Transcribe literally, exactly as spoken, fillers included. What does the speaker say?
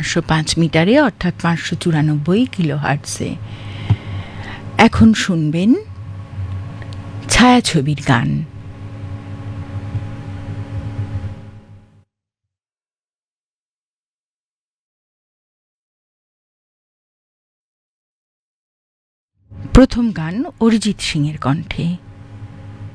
চারশো পাঁচ মিটারে অর্থাৎ পাঁচশো চুরানব্বই কিলোহার্টসে। এখন শুনবেন ছায়াছবির গান। প্রথম গান অরিজিৎ সিংয়ের কণ্ঠে।